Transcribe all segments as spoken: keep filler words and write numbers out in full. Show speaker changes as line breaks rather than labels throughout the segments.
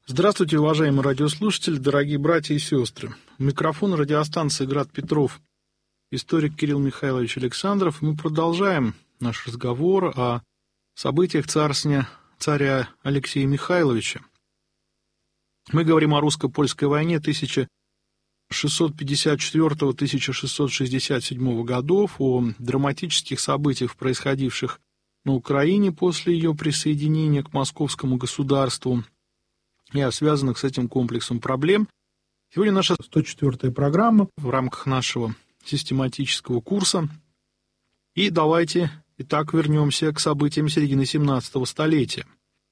Здравствуйте, уважаемые радиослушатели, дорогие братья и сестры. У микрофона радиостанции «Град Петров» историк Кирилл Михайлович Александров. Мы продолжаем наш разговор о событиях царствования царя Алексея Михайловича. Мы говорим о русско-польской войне тысяча шестьсот пятьдесят четвёртого — тысяча шестьсот шестьдесят седьмого годов, о драматических событиях, происходивших на Украине после ее присоединения к московскому государству, и о связанных с этим комплексом проблем. Сегодня наша сто четвёртая программа в рамках нашего систематического курса. И давайте итак вернемся к событиям середины семнадцатого столетия.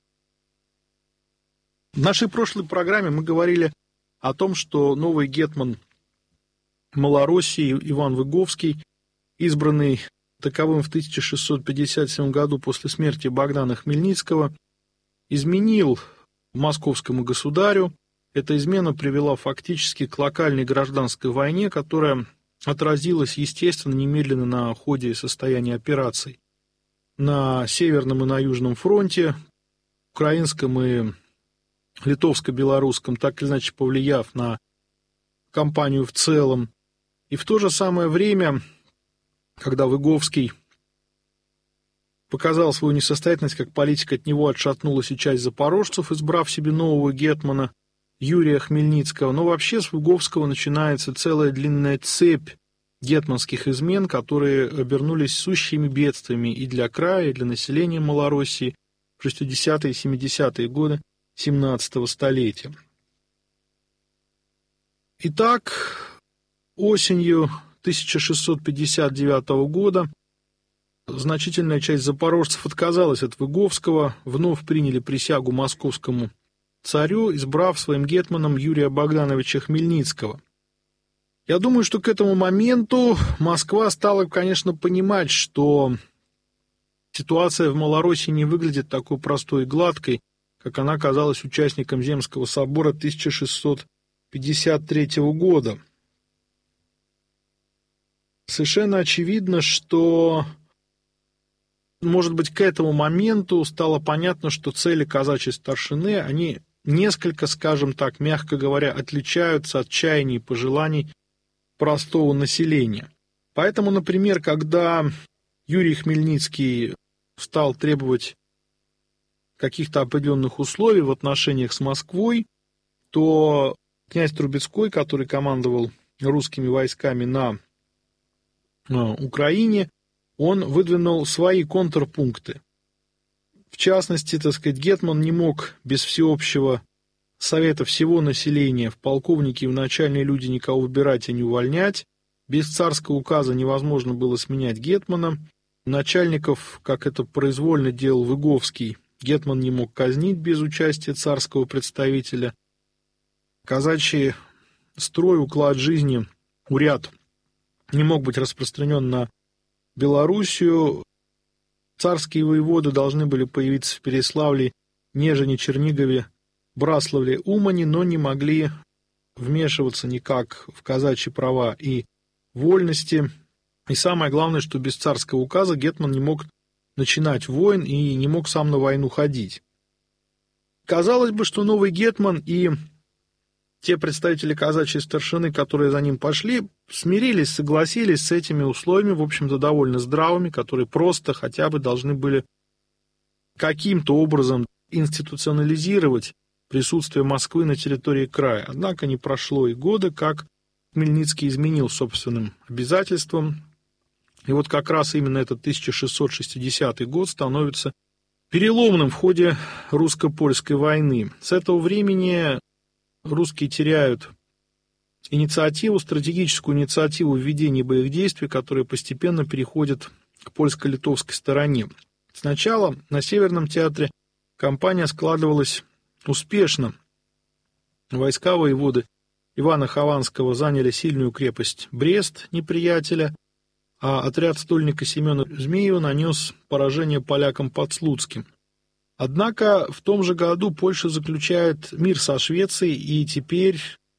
В нашей прошлой программе мы говорили о том, что новый гетман Малороссии Иван Выговский, избранный таковым в тысяча шестьсот пятьдесят седьмом году после смерти Богдана Хмельницкого, изменил московскому государю. Эта измена привела фактически к локальной гражданской войне, которая отразилась, естественно, немедленно на ходе и состоянии операций на Северном и на Южном фронте, украинском и литовско-белорусском, так или иначе повлияв на кампанию в целом. И в то же самое время, когда Выговский показал свою несостоятельность как политик, от него отшатнулась и часть запорожцев, избрав себе нового гетмана Юрия Хмельницкого. Но вообще с Выговского начинается целая длинная цепь гетманских измен, которые обернулись сущими бедствиями и для края, и для населения Малороссии в шестидесятые и семидесятые годы семнадцатого столетия. Итак, осенью тысяча шестьсот пятьдесят девятого года значительная часть запорожцев отказалась от Выговского, вновь приняли присягу московскому царю, избрав своим гетманом Юрия Богдановича Хмельницкого. Я думаю, что к этому моменту Москва стала, конечно, понимать, что ситуация в Малороссии не выглядит такой простой и гладкой, как она казалась участникам Земского собора тысяча шестьсот пятьдесят третьего года. Совершенно очевидно, что, может быть, к этому моменту стало понятно, что цели казачьей старшины, они несколько, скажем так, мягко говоря, отличаются от чаяний и пожеланий простого населения. Поэтому, например, когда Юрий Хмельницкий стал требовать каких-то определенных условий в отношениях с Москвой, то князь Трубецкой, который командовал русскими войсками на Украине, он выдвинул свои контрпункты. В частности, так сказать, гетман не мог без всеобщего совета всего населения в полковники и в начальные люди никого выбирать и не увольнять. Без царского указа невозможно было сменять гетмана. Начальников, как это произвольно делал Выговский, гетман не мог казнить без участия царского представителя. Казачий строй, уклад жизни, уряд не мог быть распространен на Белоруссию. Царские воеводы должны были появиться в Переславле, Нежине, Чернигове, Браславле, Умане, но не могли вмешиваться никак в казачьи права и вольности. И самое главное, что без царского указа гетман не мог начинать войн и не мог сам на войну ходить. Казалось бы, что новый гетман и те представители казачьей старшины, которые за ним пошли, смирились, согласились с этими условиями, в общем-то, довольно здравыми, которые просто хотя бы должны были каким-то образом институционализировать присутствие Москвы на территории края. Однако не прошло и года, как Хмельницкий изменил собственным обязательствам. И вот как раз именно этот тысяча шестьсот шестидесятый год становится переломным в ходе русско-польской войны. С этого времени русские теряют инициативу, стратегическую инициативу в ведении боевых действий, которая постепенно переходит к польско-литовской стороне. Сначала на Северном театре кампания складывалась успешно. Войска воеводы Ивана Хованского заняли сильную крепость Брест неприятеля, а отряд стольника Семена Змеева нанес поражение полякам под Слуцким. Однако в том же году Польша заключает мир со Швецией, и теперь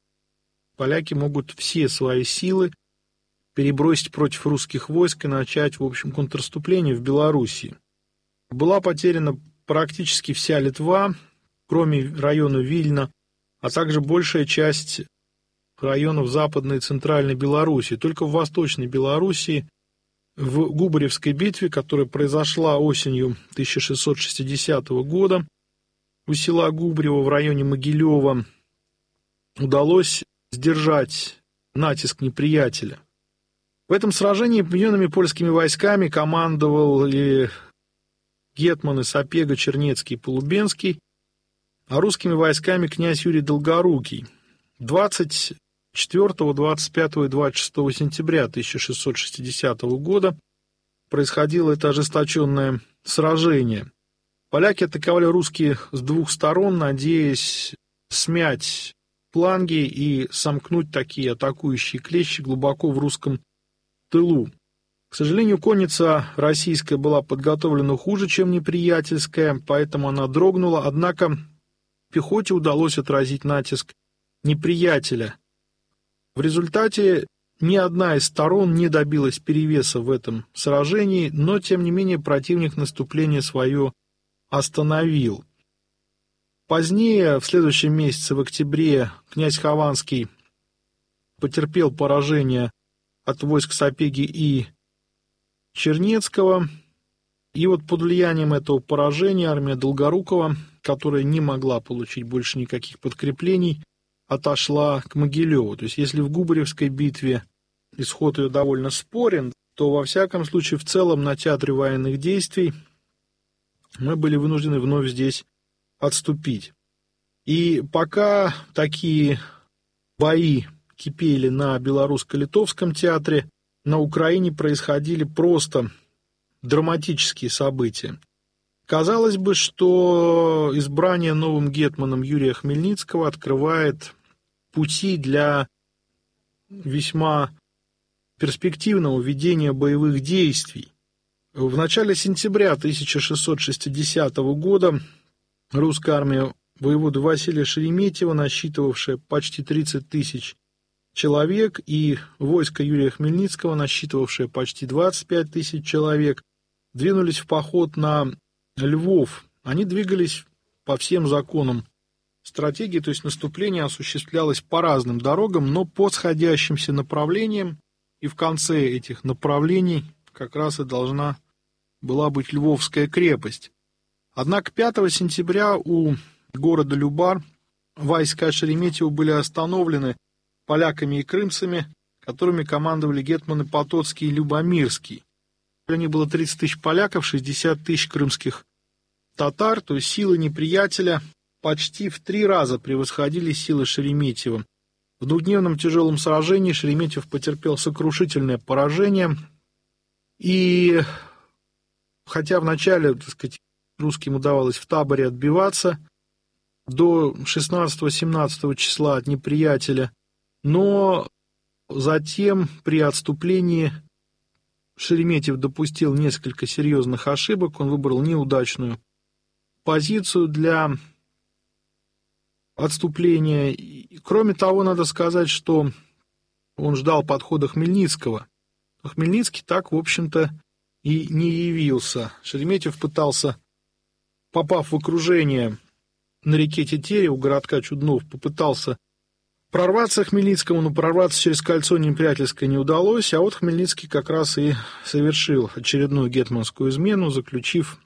поляки могут все свои силы перебросить против русских войск и начать, в общем, контрнаступление в Белоруссии. Была потеряна практически вся Литва, кроме района Вильна, а также большая часть районов Западной и Центральной Белоруссии. Только в Восточной Белоруссии в Губаревской битве, которая произошла осенью тысяча шестьсот шестидесятого года у села Губарево в районе Могилева, удалось сдержать натиск неприятеля. В этом сражении объединенными польскими войсками командовал и гетманы Сапега, Чернецкий и Полубенский, а русскими войсками князь Юрий Долгорукий. двадцать четвёртого, двадцать пятого и двадцать шестого сентября тысяча шестьсот шестидесятого года происходило это ожесточенное сражение. Поляки атаковали русские с двух сторон, надеясь смять фланги и сомкнуть такие атакующие клещи глубоко в русском тылу. К сожалению, конница российская была подготовлена хуже, чем неприятельская, поэтому она дрогнула, однако пехоте удалось отразить натиск неприятеля. В результате ни одна из сторон не добилась перевеса в этом сражении, но, тем не менее, противник наступление свое остановил. Позднее, в следующем месяце, в октябре, князь Хованский потерпел поражение от войск Сапеги и Чернецкого. И вот под влиянием этого поражения армия Долгорукова, которая не могла получить больше никаких подкреплений, отошла к Могилеву. То есть, если в Губаревской битве исход ее довольно спорен, то, во всяком случае, в целом на театре военных действий мы были вынуждены вновь здесь отступить. И пока такие бои кипели на белорусско-литовском театре, на Украине происходили просто драматические события. Казалось бы, что избрание новым гетманом Юрия Хмельницкого открывает пути для весьма перспективного ведения боевых действий. В начале сентября тысяча шестьсот шестидесятого года русская армия воеводы Василия Шереметьева, насчитывавшая почти тридцать тысяч человек, и войско Юрия Хмельницкого, насчитывавшее почти двадцать пять тысяч человек, двинулись в поход на Львов. Они двигались по всем законам стратегии, то есть наступление осуществлялось по разным дорогам, но по сходящимся направлениям, и в конце этих направлений как раз и должна была быть Львовская крепость. Однако пятого сентября у города Любар войска Шереметьева были остановлены поляками и крымцами, которыми командовали гетманы Потоцкий и Любомирский. У них было тридцать тысяч поляков, шестьдесят тысяч крымских татар, то есть силы неприятеля почти в три раза превосходили силы Шереметьева. В двухдневном тяжелом сражении Шереметьев потерпел сокрушительное поражение, и хотя вначале, так сказать, русским удавалось в таборе отбиваться до шестнадцатого-семнадцатого числа от неприятеля, но затем при отступлении Шереметьев допустил несколько серьезных ошибок, он выбрал неудачную позицию для отступления. И, кроме того, надо сказать, что он ждал подхода Хмельницкого. Но Хмельницкий так, в общем-то, и не явился. Шереметьев пытался, попав в окружение на реке Тетере у городка Чуднов, попытался прорваться Хмельницкому, но прорваться через кольцо неприятельское не удалось, а вот Хмельницкий как раз и совершил очередную гетманскую измену, заключив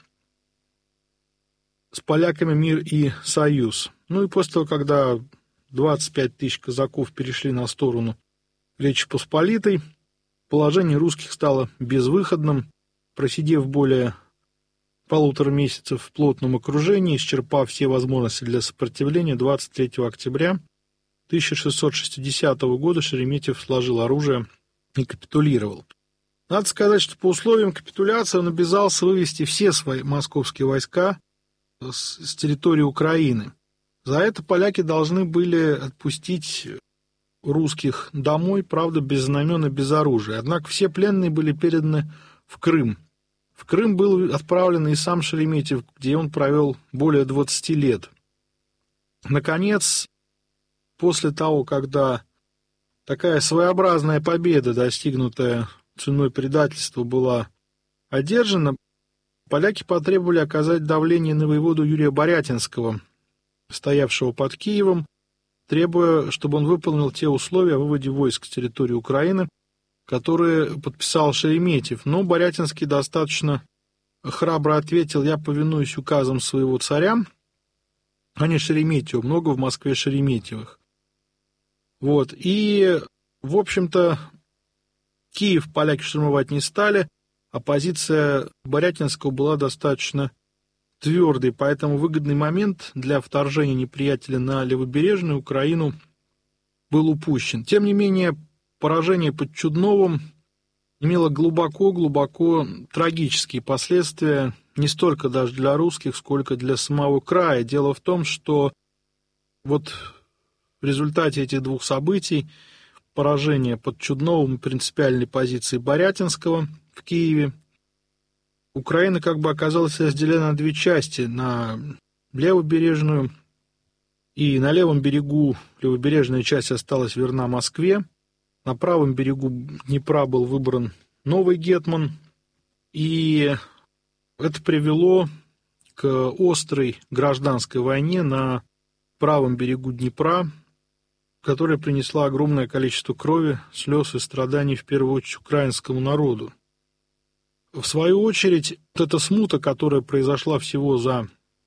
с поляками мир и союз. Ну и после того, когда двадцать пять тысяч казаков перешли на сторону Речи Посполитой, положение русских стало безвыходным. Просидев более полутора месяцев в плотном окружении, исчерпав все возможности для сопротивления, двадцать третьего октября тысяча шестьсот шестидесятого года Шереметьев сложил оружие и капитулировал. Надо сказать, что по условиям капитуляции он обязался вывести все свои московские войска с, с территории Украины. За это поляки должны были отпустить русских домой, правда, без знамен и без оружия. Однако все пленные были переданы в Крым. В Крым был отправлен и сам Шереметьев, где он провел более двадцати лет. Наконец, после того, когда такая своеобразная победа, достигнутая ценой предательства, была одержана, поляки потребовали оказать давление на воеводу Юрия Борятинского, стоявшего под Киевом, требуя, чтобы он выполнил те условия о выводе войск с территории Украины, которые подписал Шереметьев. Но Борятинский достаточно храбро ответил: я повинуюсь указам своего царя, а не Шереметьеву, много в Москве Шереметьевых. Вот, и, в общем-то, Киев поляки штурмовать не стали, а позиция Борятинского была достаточно твердой, поэтому выгодный момент для вторжения неприятеля на левобережную Украину был упущен. Тем не менее, поражение под Чудновым имело глубоко-глубоко трагические последствия, не столько даже для русских, сколько для самого края. Дело в том, что вот в результате этих двух событий, поражение под Чудновым и принципиальной позиции Борятинского в Киеве, Украина как бы оказалась разделена на две части: на левобережную, и на левом берегу левобережная часть осталась верна Москве, на правом берегу Днепра был выбран новый гетман, и это привело к острой гражданской войне на правом берегу Днепра, которая принесла огромное количество крови, слез и страданий в первую очередь украинскому народу. В свою очередь, вот эта смута, которая произошла всего за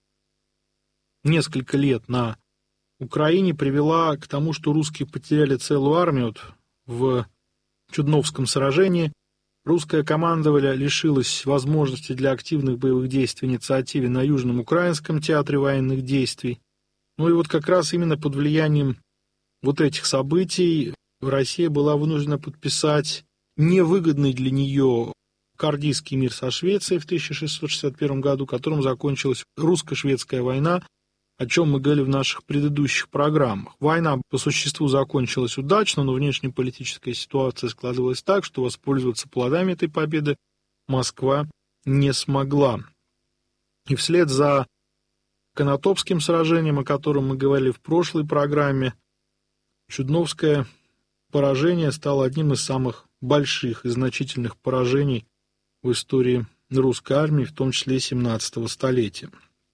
несколько лет на Украине, привела к тому, что русские потеряли целую армию. Вот в Чудновском сражении русское командование лишилось возможности для активных боевых действий в инициативе на Южном Украинском театре военных действий. Ну и вот как раз именно под влиянием вот этих событий Россия была вынуждена подписать невыгодный для нее Кардийский мир со Швецией в тысяча шестьсот шестьдесят первом году, которым закончилась русско-шведская война, о чем мы говорили в наших предыдущих программах. Война по существу закончилась удачно, но внешнеполитическая ситуация складывалась так, что воспользоваться плодами этой победы Москва не смогла. И вслед за Конотопским сражением, о котором мы говорили в прошлой программе, Чудновское поражение стало одним из самых больших и значительных поражений в истории русской армии, в том числе семнадцатого столетия.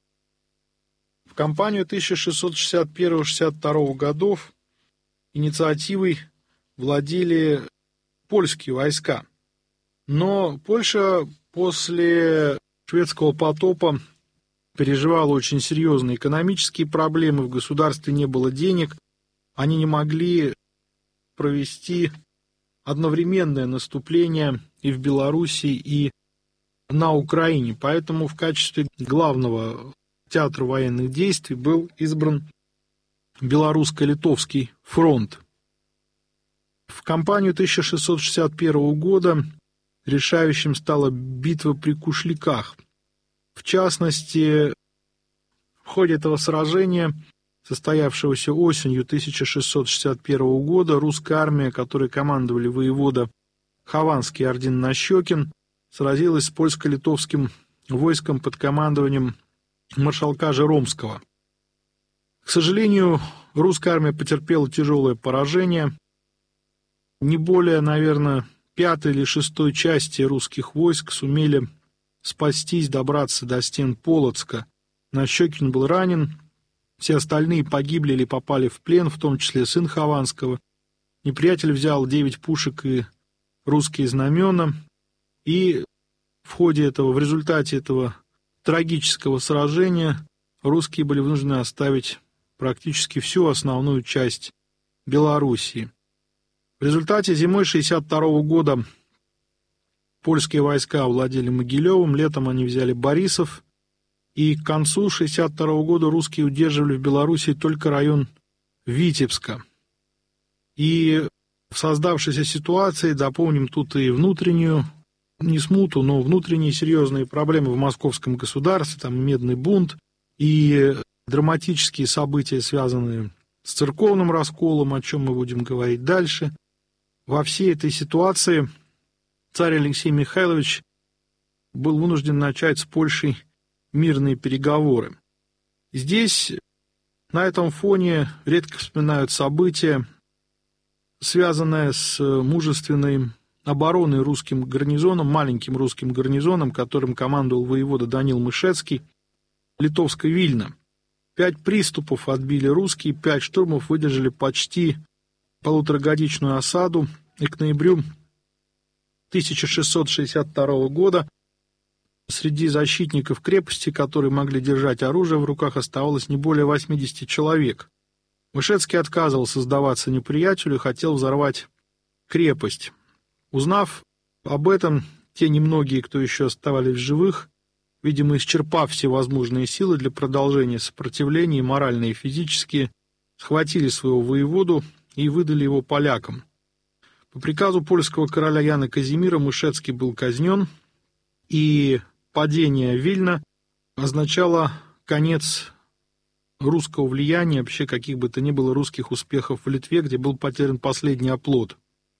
В кампанию тысяча шестьсот шестьдесят первого — шестьдесят второго годов инициативой владели польские войска. Но Польша после шведского потопа переживала очень серьезные экономические проблемы, в государстве не было денег, они не могли провести одновременное наступление и в Белоруссии, и на Украине. Поэтому в качестве главного театра военных действий был избран Белорусско-Литовский фронт. В кампанию тысяча шестьсот шестьдесят первого года решающим стала битва при Кушляках. В частности, в ходе этого сражения, состоявшегося осенью тысяча шестьсот шестьдесят первого года, русская армия, которой командовали воевода Хованский и Ордин-Нащекин, сразилась с польско-литовским войском под командованием маршалка Жеромского. К сожалению, русская армия потерпела тяжелое поражение. Не более, наверное, пятой или шестой части русских войск сумели спастись, добраться до стен Полоцка. Нащекин был ранен, все остальные погибли или попали в плен, в том числе сын Хованского. Неприятель взял девять пушек и русские знамена, и в ходе этого, в результате этого трагического сражения русские были вынуждены оставить практически всю основную часть Белоруссии. В результате зимой шестьдесят второго года польские войска овладели Могилевым, летом они взяли Борисов, и к концу шестьдесят второго года русские удерживали в Белоруссии только район Витебска. И в создавшейся ситуации, допомним тут и внутреннюю, не смуту, но внутренние серьезные проблемы в московском государстве, там медный бунт и драматические события, связанные с церковным расколом, о чем мы будем говорить дальше. Во всей этой ситуации царь Алексей Михайлович был вынужден начать с Польшей мирные переговоры. Здесь, на этом фоне, редко вспоминают события, связанное с мужественной обороной русским гарнизоном, маленьким русским гарнизоном, которым командовал воевода Данил Мышецкий, Литовско-Вильно. Пять приступов отбили русские, пять штурмов выдержали почти полуторагодичную осаду, и к ноябрю тысяча шестьсот шестьдесят второго года среди защитников крепости, которые могли держать оружие в руках, оставалось не более восьмидесяти человек. Вышецкий отказывался сдаваться неприятелю и хотел взорвать крепость. Узнав об этом, те немногие, кто еще оставались в живых, видимо, исчерпав все возможные силы для продолжения сопротивления, моральные и физические, схватили своего воеводу и выдали его полякам. По приказу польского короля Яна Казимира Мышецкий был казнен, и падение Вильна означало конец русского влияния, вообще каких бы то ни было русских успехов в Литве, где был потерян последний оплот.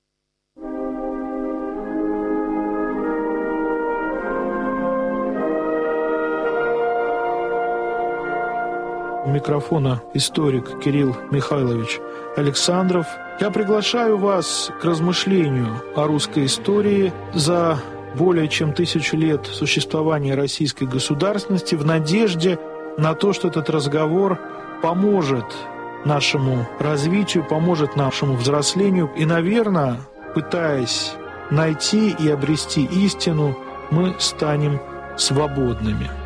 У микрофона историк Кирилл Михайлович Александров. Я приглашаю вас к размышлению о русской истории за более чем тысячу лет существования российской государственности в надежде на то, что этот разговор поможет нашему развитию, поможет нашему взрослению. И, наверное, пытаясь найти и обрести истину, мы станем свободными.